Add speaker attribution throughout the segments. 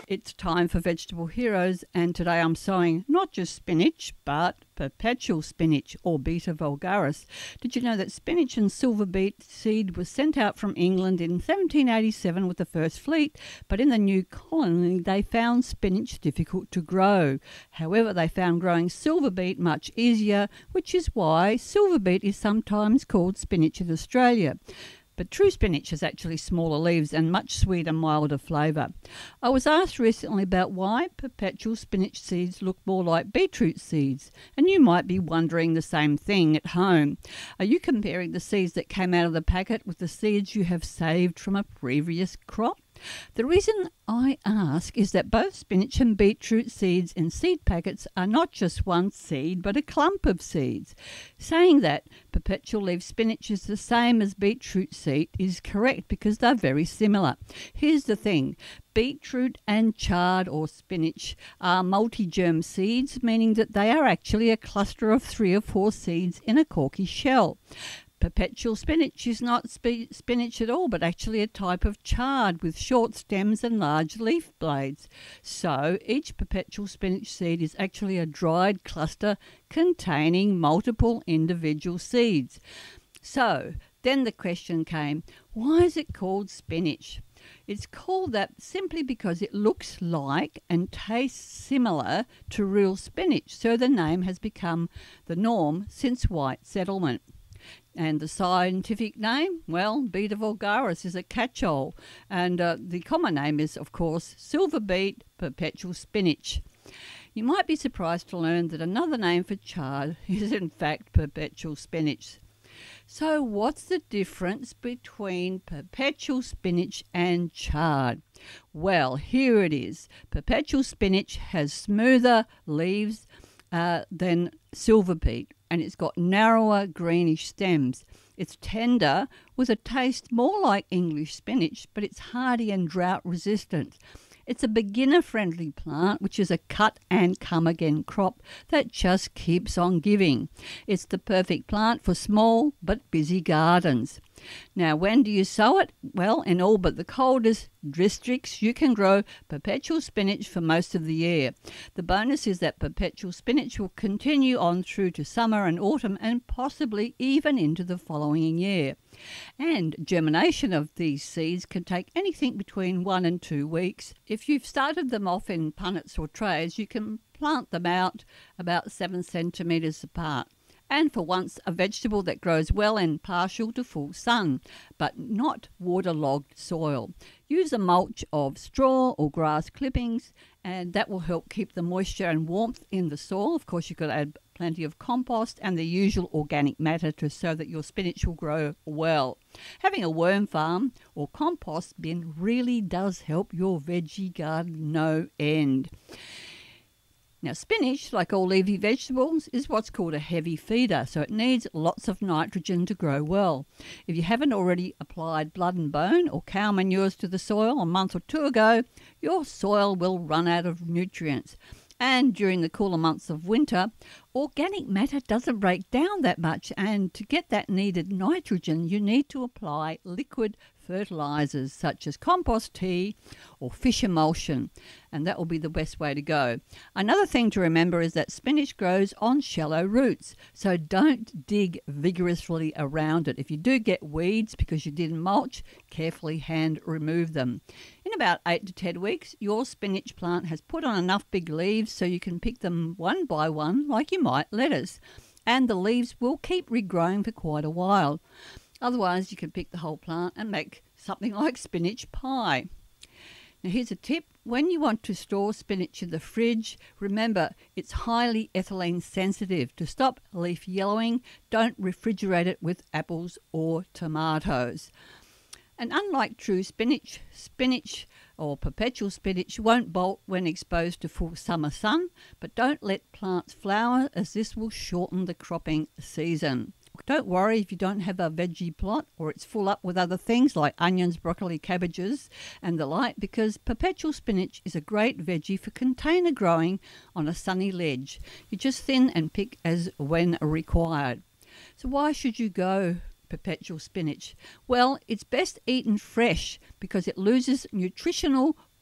Speaker 1: It's time for Vegetable Heroes, and today I'm sowing not just spinach, but perpetual spinach, or Beta vulgaris. Did you know that spinach and silver beet seed was sent out from England in 1787 with the first fleet, but in the new colony they found spinach difficult to grow. However, they found growing silver beet much easier, which is why silver beet is sometimes called spinach in Australia. But true spinach has actually smaller leaves and much sweeter, milder flavour. I was asked recently about why perpetual spinach seeds look more like beetroot seeds, and you might be wondering the same thing at home. Are you comparing the seeds that came out of the packet with the seeds you have saved from a previous crop? The reason I ask is that both spinach and beetroot seeds in seed packets are not just one seed but a clump of seeds. Saying that perpetual leaf spinach is the same as beetroot seed is correct because they're very similar. Here's the thing. Beetroot and chard or spinach are multi-germ seeds, meaning that they are actually a cluster of 3 or 4 seeds in a corky shell. Perpetual spinach is not spinach at all, but actually a type of chard with short stems and large leaf blades. So each perpetual spinach seed is actually a dried cluster containing multiple individual seeds. So then the question came, why is it called spinach? It's called that simply because it looks like and tastes similar to real spinach, so the name has become the norm since white settlement. And the scientific name, well, Beta vulgaris is a catch-all, and the common name is, of course, silver beet perpetual spinach. You might be surprised to learn that another name for chard is in fact perpetual spinach. So what's the difference between perpetual spinach and chard? Well, here it is. Perpetual spinach has smoother leaves than silver beet, and it's got narrower greenish stems. It's tender with a taste more like English spinach, but it's hardy and drought resistant. It's a beginner-friendly plant, which is a cut-and-come-again crop that just keeps on giving. It's the perfect plant for small but busy gardens. Now, when do you sow it? Well, in all but the coldest districts, you can grow perpetual spinach for most of the year. The bonus is that perpetual spinach will continue on through to summer and autumn and possibly even into the following year. And germination of these seeds can take anything between 1 and 2 weeks. If you've started them off in punnets or trays, you can plant them out about 7 centimetres apart. And for once, a vegetable that grows well in partial to full sun, but not waterlogged soil. Use a mulch of straw or grass clippings, and that will help keep the moisture and warmth in the soil. Of course, you've got to add plenty of compost and the usual organic matter so that your spinach will grow well. Having a worm farm or compost bin really does help your veggie garden no end. Now, spinach, like all leafy vegetables, is what's called a heavy feeder, so it needs lots of nitrogen to grow well. If you haven't already applied blood and bone or cow manures to the soil a month or 2 ago, your soil will run out of nutrients. And during the cooler months of winter, organic matter doesn't break down that much, and to get that needed nitrogen, you need to apply liquid fertilizers such as compost tea or fish emulsion, and that will be the best way to go. Another thing to remember is that spinach grows on shallow roots, so don't dig vigorously around it. If you do get weeds because you didn't mulch, carefully hand remove them. In about 8 to 10 weeks, your spinach plant has put on enough big leaves so you can pick them one by one like you might lettuce, and the leaves will keep regrowing for quite a while. Otherwise, you can pick the whole plant and make something like spinach pie. Now, here's a tip. When you want to store spinach in the fridge, remember it's highly ethylene sensitive. To stop leaf yellowing, don't refrigerate it with apples or tomatoes. And unlike true spinach or perpetual spinach won't bolt when exposed to full summer sun, but don't let plants flower, as this will shorten the cropping season. Don't worry if you don't have a veggie plot or it's full up with other things like onions, broccoli, cabbages and the like, because perpetual spinach is a great veggie for container growing on a sunny ledge. You just thin and pick as when required. So why should you go perpetual spinach? Well, it's best eaten fresh because it loses nutritional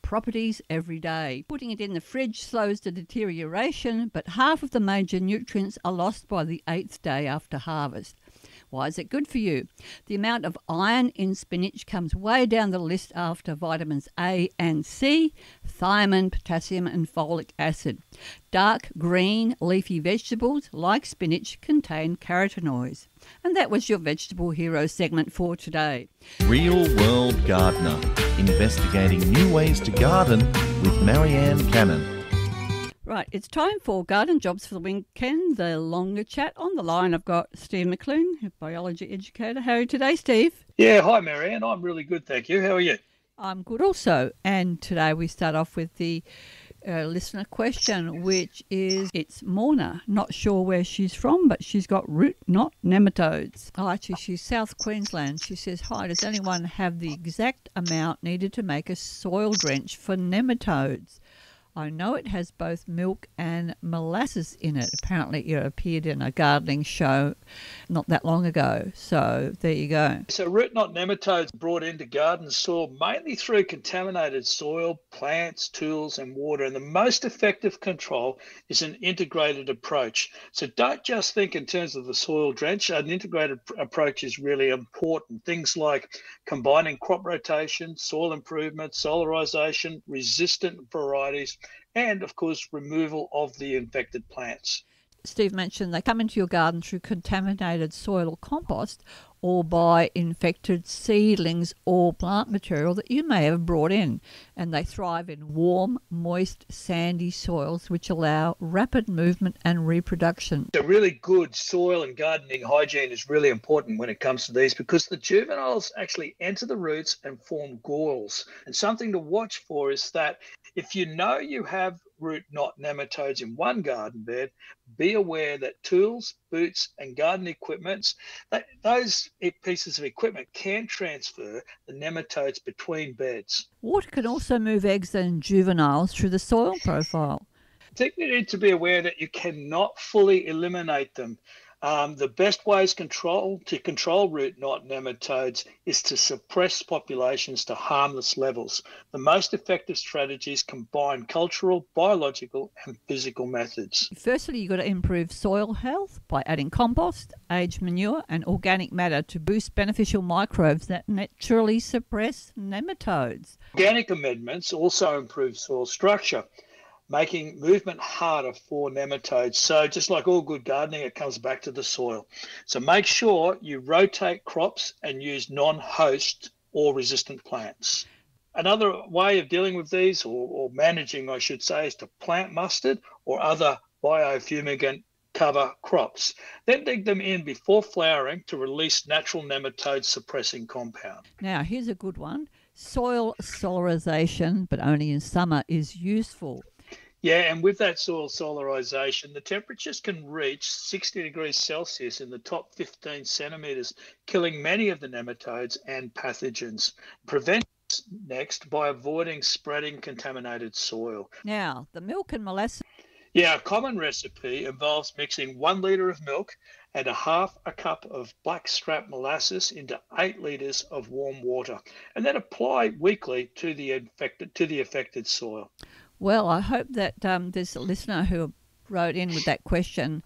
Speaker 1: properties every day. Putting it in the fridge slows the deterioration, but half of the major nutrients are lost by the 8th day after harvest. Why is it good for you? The amount of iron in spinach comes way down the list after vitamins A and C, thiamine, potassium and folic acid. Dark green leafy vegetables like spinach contain carotenoids. And that was your Vegetable Hero segment for today.
Speaker 2: Real World Gardener, investigating new ways to garden with Marianne Cannon.
Speaker 1: Right, it's time for Garden Jobs for the Weekend, the longer chat. On the line, I've got Steve McLean, a biology educator. How are you today, Steve?
Speaker 3: Yeah, hi, Marianne. I'm really good, thank you. How are you?
Speaker 1: I'm good also. And today we start off with the listener question, which is, it's Morna. Not sure where she's from, but she's got root knot nematodes. Oh, actually, she's South Queensland. She says, hi, does anyone have the exact amount needed to make a soil drench for nematodes? I know it has both milk and molasses in it. Apparently it appeared in a gardening show not that long ago. So there you go.
Speaker 3: So root knot nematodes brought into garden soil mainly through contaminated soil, plants, tools and water. And the most effective control is an integrated approach. So don't just think in terms of the soil drench. An integrated approach is really important. Things like combining crop rotation, soil improvement, solarization, resistant varieties, and, of course, removal of the infected plants.
Speaker 1: Steve mentioned they come into your garden through contaminated soil or compost or by infected seedlings or plant material that you may have brought in. And they thrive in warm, moist, sandy soils which allow rapid movement and reproduction.
Speaker 3: So really good soil and gardening hygiene is really important when it comes to these because the juveniles actually enter the roots and form galls. And something to watch for is that if you know you have root knot nematodes in one garden bed, be aware that tools, boots and garden equipment, those pieces of equipment can transfer the nematodes between beds.
Speaker 1: Water can also move eggs and juveniles through the soil profile.
Speaker 3: I think you need to be aware that you cannot fully eliminate them. The best ways to control root knot nematodes is to suppress populations to harmless levels. The most effective strategies combine cultural, biological and physical methods.
Speaker 1: Firstly, you've got to improve soil health by adding compost, aged manure and organic matter to boost beneficial microbes that naturally suppress nematodes.
Speaker 3: Organic amendments also improve soil structure, making movement harder for nematodes. So just like all good gardening, it comes back to the soil. So make sure you rotate crops and use non-host or resistant plants. Another way of dealing with these, or managing, I should say, is to plant mustard or other biofumigant cover crops. Then dig them in before flowering to release natural nematode suppressing compound.
Speaker 1: Now, here's a good one. Soil solarization, but only in summer, is useful.
Speaker 3: Yeah, and with that soil solarization, the temperatures can reach 60 degrees Celsius in the top 15 centimetres, killing many of the nematodes and pathogens. Prevent next by avoiding spreading contaminated soil.
Speaker 1: Now, the milk and molasses.
Speaker 3: Yeah, a common recipe involves mixing 1 litre of milk and half a cup of blackstrap molasses into 8 litres of warm water, and then apply weekly to the affected soil.
Speaker 1: Well, I hope that this listener who wrote in with that question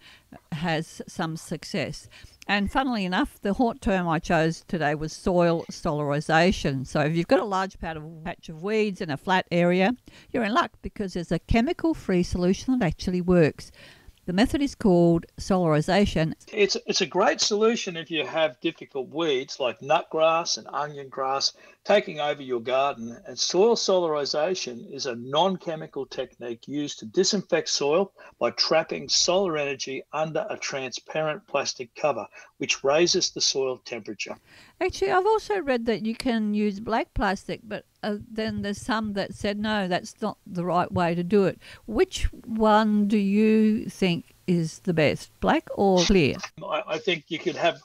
Speaker 1: has some success. And funnily enough, the hot term I chose today was soil solarization. So if you've got a large patch of weeds in a flat area, you're in luck because there's a chemical-free solution that actually works. The method is called solarization.
Speaker 3: It's a great solution if you have difficult weeds like nutgrass and onion grass taking over your garden. And soil solarization is a non-chemical technique used to disinfect soil by trapping solar energy under a transparent plastic cover, which raises the soil temperature.
Speaker 1: Actually, I've also read that you can use black plastic, but then there's some that said, no, that's not the right way to do it. Which one do you think is the best, black or clear?
Speaker 3: I think you could have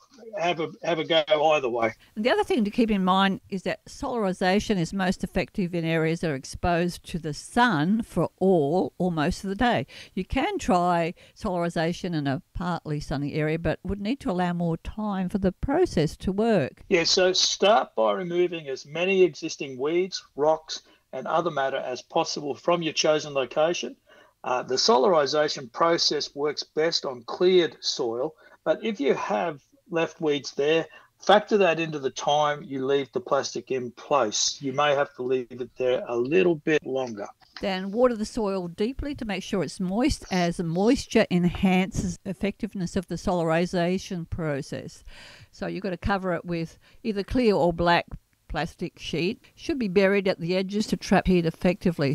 Speaker 3: a go either way.
Speaker 1: And the other thing to keep in mind is that solarization is most effective in areas that are exposed to the sun for all or most of the day. You can try solarization in a partly sunny area, but would need to allow more time for the process to work.
Speaker 3: Yeah, so start by removing as many existing weeds, rocks, and other matter as possible from your chosen location. The solarization process works best on cleared soil, but if you have left weeds there, factor that into the time you leave the plastic in place. You may have to leave it there a little bit longer.
Speaker 1: Then water the soil deeply to make sure it's moist, as moisture enhances effectiveness of the solarization process. So you've got to cover it with either clear or black plastic sheet. Should be buried at the edges to trap heat effectively.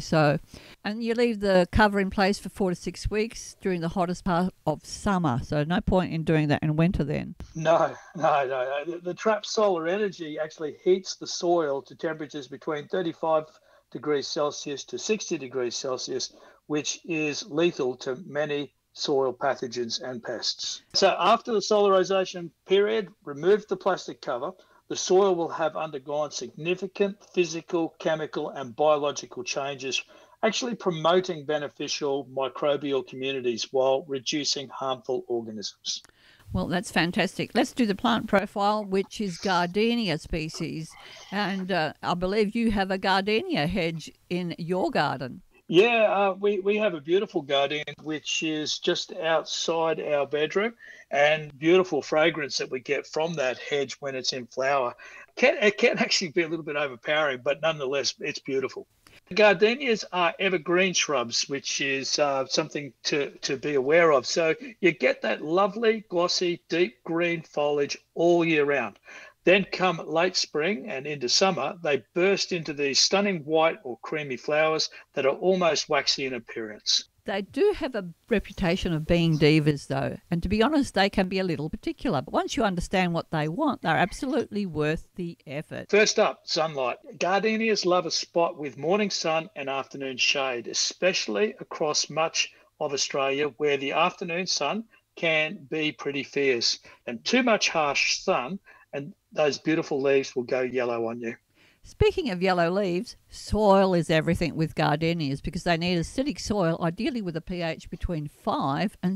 Speaker 1: And you leave the cover in place for 4 to 6 weeks during the hottest part of summer. So no point in doing that in winter then.
Speaker 3: No. The trapped solar energy actually heats the soil to temperatures between 35 degrees Celsius to 60 degrees Celsius, which is lethal to many soil pathogens and pests. So after the solarization period, remove the plastic cover. The soil will have undergone significant physical, chemical, and biological changes, actually promoting beneficial microbial communities while reducing harmful organisms.
Speaker 1: Well, that's fantastic. Let's do the plant profile, which is gardenia species. And I believe you have a gardenia hedge in your garden.
Speaker 3: Yeah, we have a beautiful gardenia which is just outside our bedroom, and beautiful fragrance that we get from that hedge when it's in flower. It can actually be a little bit overpowering, but nonetheless, it's beautiful. Gardenias are evergreen shrubs, which is something to be aware of. So you get that lovely, glossy, deep green foliage all year round. Then come late spring and into summer, they burst into these stunning white or creamy flowers that are almost waxy in appearance.
Speaker 1: They do have a reputation of being divas, though, and to be honest, they can be a little particular. But once you understand what they want, they're absolutely worth the effort.
Speaker 3: First up, sunlight. Gardenias love a spot with morning sun and afternoon shade, especially across much of Australia where the afternoon sun can be pretty fierce. And too much harsh sun and those beautiful leaves will go yellow on you.
Speaker 1: Speaking of yellow leaves, soil is everything with gardenias because they need acidic soil, ideally with a pH between 5 and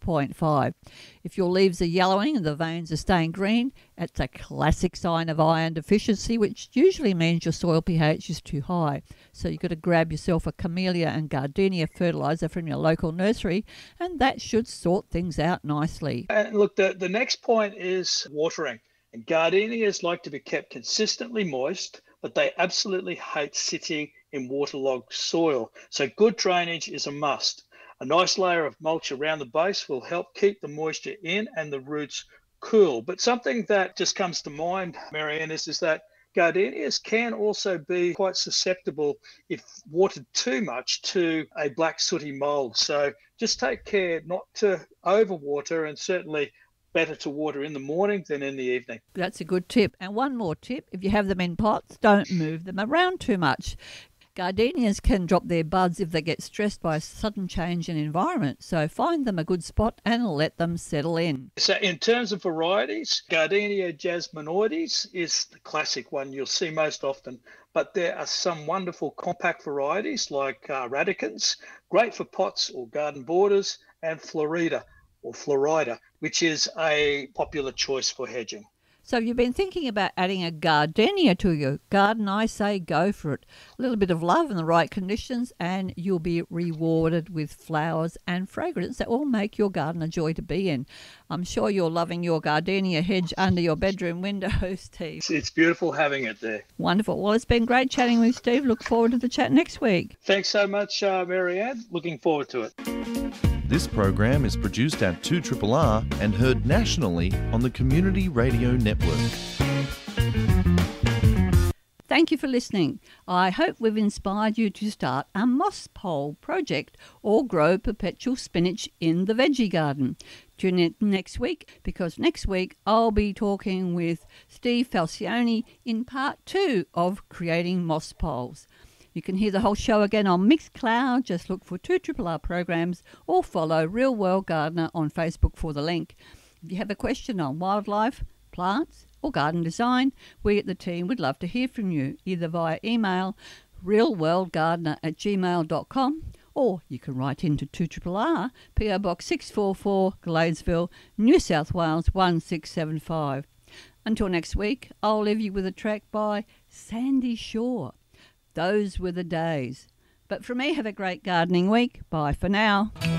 Speaker 1: 6.5. If your leaves are yellowing and the veins are staying green, it's a classic sign of iron deficiency, which usually means your soil pH is too high. So you've got to grab yourself a camellia and gardenia fertilizer from your local nursery, and that should sort things out nicely.
Speaker 3: And look, the next point is watering. And gardenias like to be kept consistently moist, but they absolutely hate sitting in waterlogged soil. So good drainage is a must. A nice layer of mulch around the base will help keep the moisture in and the roots cool. But something that just comes to mind, Marianne, is that gardenias can also be quite susceptible, if watered too much, to a black sooty mold. So just take care not to overwater, and certainly better to water in the morning than in the evening.
Speaker 1: That's a good tip. And one more tip, if you have them in pots, don't move them around too much. Gardenias can drop their buds if they get stressed by a sudden change in environment. So find them a good spot and let them settle in.
Speaker 3: So in terms of varieties, Gardenia jasminoides is the classic one you'll see most often, but there are some wonderful compact varieties like radicans, great for pots or garden borders, and Florida, which is a popular choice for hedging.
Speaker 1: So if you've been thinking about adding a gardenia to your garden, I say go for it. A little bit of love in the right conditions and you'll be rewarded with flowers and fragrance that will make your garden a joy to be in. I'm sure you're loving your gardenia hedge under your bedroom window, Steve.
Speaker 3: It's beautiful having it there.
Speaker 1: Wonderful. Well, it's been great chatting with Steve. Look forward to the chat next week.
Speaker 3: Thanks so much, Marianne. Looking forward to it.
Speaker 2: This program is produced at 2RRR and heard nationally on the Community Radio Network.
Speaker 1: Thank you for listening. I hope we've inspired you to start a moss pole project or grow perpetual spinach in the veggie garden. Tune in next week, because next week I'll be talking with Steve Falcioni in part 2 of creating moss poles. You can hear the whole show again on Mixcloud. Just look for 2RRR programs or follow Real World Gardener on Facebook for the link. If you have a question on wildlife, plants or garden design, we at the team would love to hear from you, either via email realworldgardener@gmail.com, or you can write into 2RRR, PO Box 644, Gladesville, New South Wales 1675. Until next week, I'll leave you with a track by Sandy Shaw. Those were the days. But from me, have a great gardening week. Bye for now.